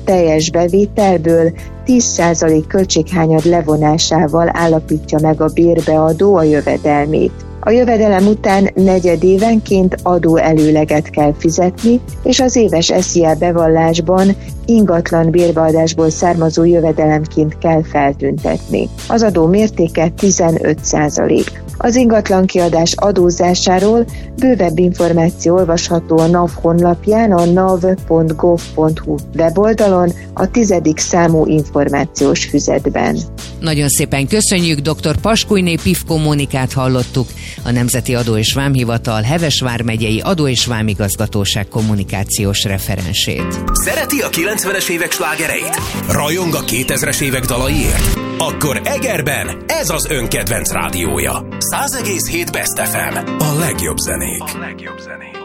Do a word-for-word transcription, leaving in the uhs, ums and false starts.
teljes bevételből tíz százalék költséghányad levonásával állapítja meg a bérbeadó a jövedelmét. A jövedelem után negyedévenként adóelőleget kell fizetni, és az éves es zé á bevallásban ingatlan bérbeadásból származó jövedelemként kell feltüntetni. Az adó mértéke tizenöt százalék. Az ingatlan kiadás adózásáról bővebb információ olvasható a NAV honlapján, a nav pont gov pont hu weboldalon, a tizedik számú információs füzetben. Nagyon szépen köszönjük, dr. Paskújné Pifkó Mónikát hallottuk, a Nemzeti Adó és Vámhivatal Heves vármegyei Adó és Vámigazgatóság kommunikációs referensét. Szereti a kilencvenes évek slágereit? Rajong a kétezres évek dalaiért? Akkor Egerben ez az ön kedvenc rádiója. száz egész hét Best ef em. A legjobb zenék. A legjobb zenék.